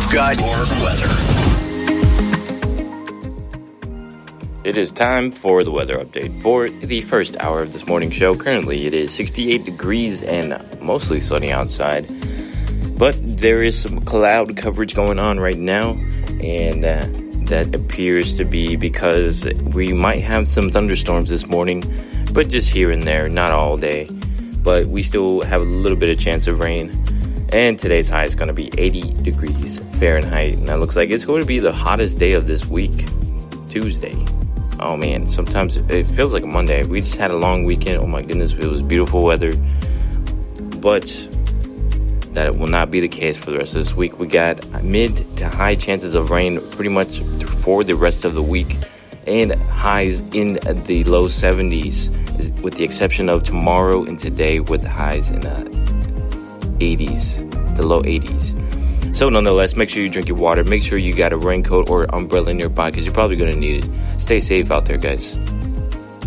we've got your weather. It is time for the weather update for the first hour of this morning show. Currently, it is 68 degrees and mostly sunny outside. But there is some cloud coverage going on right now, and that appears to be because we might have some thunderstorms this morning, but just here and there, not all day. But we still have a little bit of chance of rain, and today's high is going to be 80 degrees Fahrenheit, and that looks like it's going to be the hottest day of this week, Tuesday. Oh man, sometimes it feels like a Monday. We just had a long weekend. Oh my goodness, it was beautiful weather. But that will not be the case for the rest of this week. We got mid to high chances of rain pretty much for the rest of the week, and highs in the low 70s, with the exception of tomorrow and today, with highs in the 80s, the low 80s. So nonetheless, make sure you drink your water. Make sure you got a raincoat or umbrella nearby, because you're probably going to need it. Stay safe out there, guys.